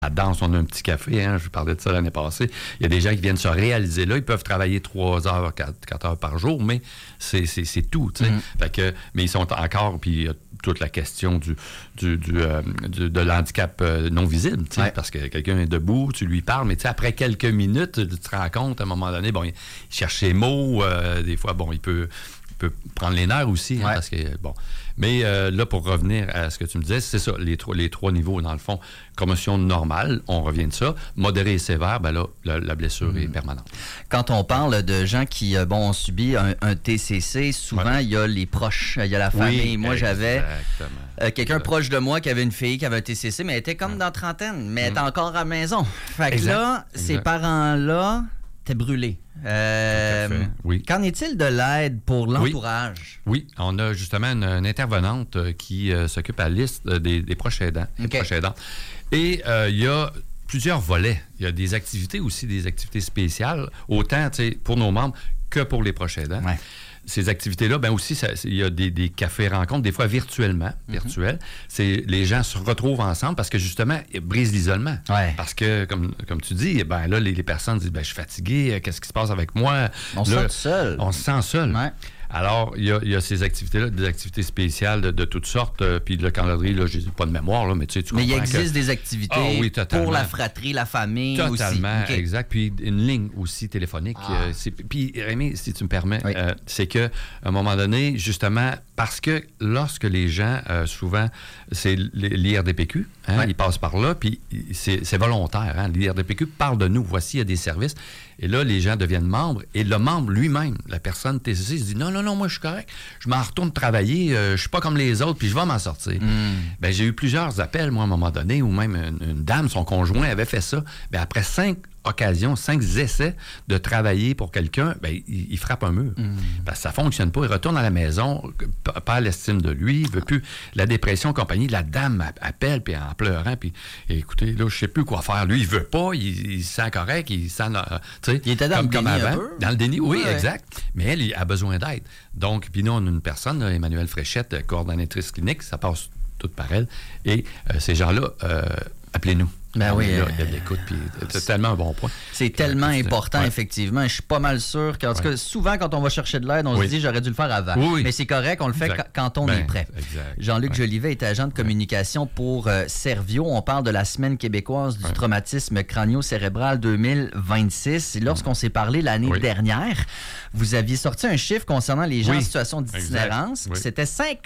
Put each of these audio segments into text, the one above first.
la danse, on a un petit café, hein, je vous parlais de ça l'année passée. Il y a des gens qui viennent se réaliser là. Ils peuvent travailler 3 heures, 4 heures par jour, mais c'est tout. Fait que, mais ils sont encore, puis il y a toute la question de l'handicap non visible. Parce que quelqu'un est debout, tu lui parles, mais après quelques minutes, tu te rends compte, à un moment donné, bon, il cherche ses mots. Des fois, bon, il peut prendre les nerfs aussi. Hein, parce que, bon. Mais là, pour revenir à ce que tu me disais, c'est ça, les trois niveaux, dans le fond. Commotion normale, on revient de ça. Modéré et sévère, ben là, la blessure est permanente. Quand on parle de gens qui ont subi un TCC, souvent, il y a les proches, il y a la famille. Moi, j'avais quelqu'un proche de moi qui avait une fille qui avait un TCC, mais elle était comme dans la trentaine, mais elle était encore à la maison. Fait que là, ces parents-là... T'es brûlé. Oui. Qu'en est-il de l'aide pour l'entourage? Oui, on a justement une intervenante qui s'occupe à la liste des proches aidants. Et il y a plusieurs volets. Il y a des activités aussi, des activités spéciales, autant pour nos membres que pour les proches aidants. Ouais. Ces activités-là, bien aussi, il y a des cafés-rencontres, des fois virtuels. Les gens se retrouvent ensemble parce que, justement, ils brisent l'isolement. Ouais. Parce que, comme tu dis, ben là, les personnes disent, ben je suis fatigué, qu'est-ce qui se passe avec moi? On se sent seul. On se sent seul. Ouais. Alors, il y a ces activités-là, des activités spéciales de toutes sortes. Puis le calendrier, là, j'ai pas de mémoire, là, mais tu comprends. Mais il existe des activités pour la fratrie, la famille totalement, aussi. Exact. Puis une ligne aussi téléphonique. Puis Rémi, si tu me permets, c'est qu'à un moment donné, justement, parce que lorsque les gens, souvent, c'est l'IRDPQ, ils passent par là, puis c'est volontaire. Hein, l'IRDPQ parle de nous. Voici, il y a des services. Et là, les gens deviennent membres. Et le membre lui-même, la personne TCC, se dit non, moi, je suis correct. Je m'en retourne travailler. Je suis pas comme les autres, puis je vais m'en sortir. Bien, j'ai eu plusieurs appels, moi, à un moment donné, où même une dame, son conjoint, avait fait ça. Bien, après 5 occasions, 5 essais de travailler pour quelqu'un, bien, il frappe un mur. Parce que ça fonctionne pas. Il retourne à la maison, perd l'estime de lui, il veut plus. La dépression, compagnie, la dame appelle, puis en pleurant, puis écoutez, là, je sais plus quoi faire. Lui, il veut pas, il se sent correct, il sent... il était dans le déni avant. Dans le déni, oui, exact. Mais elle, il a besoin d'aide. Donc, puis nous, on a une personne, là, Emmanuelle Fréchette, coordonnatrice clinique, ça passe tout par elle. Et ces gens-là, appelez-nous. Ben oui. Il y a de l'écoute, puis c'est tellement un bon point. C'est tellement important, effectivement. Je suis pas mal sûr qu'en tout cas, souvent, quand on va chercher de l'aide, on se dit, j'aurais dû le faire avant. Mais c'est correct, on le fait quand on est prêt. Jean-Luc Jolivet est agent de communication pour Servio. On parle de la Semaine québécoise du traumatisme crânio-cérébral 2026. Et lorsqu'on s'est parlé l'année dernière, vous aviez sorti un chiffre concernant les gens en situation d'itinérance. C'était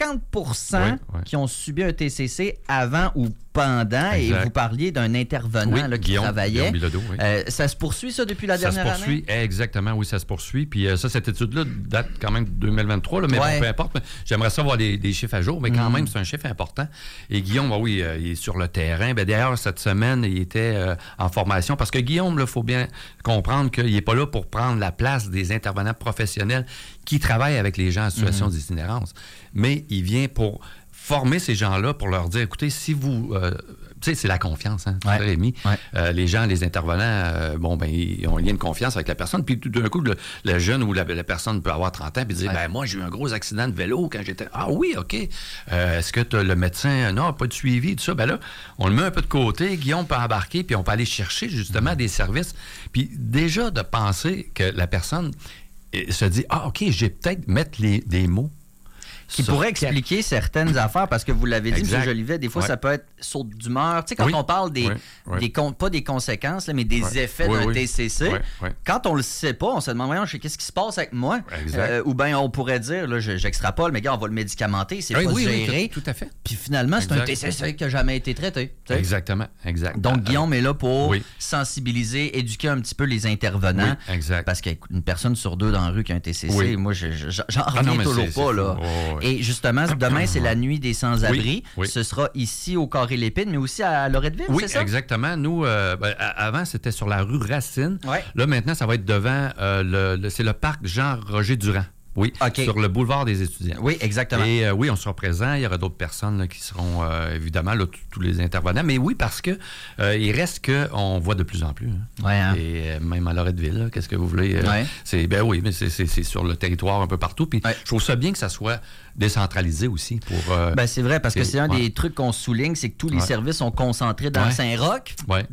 50% qui ont subi un TCC avant ou pendant, et vous parliez d'un intervenant qui travaillait. Bilodeau, ça se poursuit, ça, depuis la dernière année? Ça se poursuit, exactement, oui, ça se poursuit. Puis ça, cette étude-là date quand même de 2023, là, mais bon, peu importe. J'aimerais savoir des chiffres à jour, mais quand même, c'est un chiffre important. Et Guillaume, il est sur le terrain. D'ailleurs, cette semaine, il était en formation, parce que Guillaume, il faut bien comprendre qu'il n'est pas là pour prendre la place des intervenants professionnels qui travaillent avec les gens en situation d'itinérance. Mais il vient pour former ces gens-là, pour leur dire, écoutez, si vous... tu sais, c'est la confiance, hein, Rémi. Les gens, les intervenants, ils ont un lien de confiance avec la personne. Puis tout d'un coup, le jeune ou la personne peut avoir 30 ans puis dire, moi, j'ai eu un gros accident de vélo quand j'étais... Ah oui, OK. Est-ce que le médecin... Non, pas de suivi, tout ça. Ben là, on le met un peu de côté. Guillaume peut embarquer, puis on peut aller chercher, justement, des services. Puis déjà, de penser que la personne se dit, ah, OK, j'ai peut-être mettre des mots qui pourrait expliquer certaines affaires, parce que vous l'avez dit, M. Jolivet, des fois, ça peut être saute d'humeur. Tu sais, quand on parle pas des conséquences, là, mais des effets d'un TCC, quand on le sait pas, on se demande, voyons, qu'est-ce qui se passe avec moi? Ou bien on pourrait dire, là, j'extrapole, mais gars, on va le médicamenter, c'est pas géré. Tout à fait. Puis finalement, c'est un TCC qui n'a jamais été traité. T'sais? Exactement, exact. Donc, Guillaume est là pour sensibiliser, éduquer un petit peu les intervenants. Oui, exact. Parce qu'une personne sur 2 dans la rue qui a un TCC, moi, j'en reviens toujours pas, là. Et justement, demain, c'est la nuit des sans-abri. Ce sera ici au Carré-Lépine, mais aussi à Loretteville, c'est ça? Oui, exactement. Nous, avant, c'était sur la rue Racine. Là, maintenant, ça va être devant, c'est le parc Jean-Roger Durand. Oui, sur le boulevard des étudiants. Oui, exactement. Et oui, on sera présent. Il y aura d'autres personnes là, qui seront, évidemment, là, tous les intervenants. Mais oui, parce que il reste qu'on voit de plus en plus. Hein. Ouais, hein? Et même à Loretteville, qu'est-ce que vous voulez? Ben oui, mais c'est sur le territoire un peu partout. Puis je trouve ça bien que ça soit décentralisé aussi. C'est vrai, parce que c'est un des trucs qu'on souligne, c'est que tous les services sont concentrés dans Saint-Roch. Oui.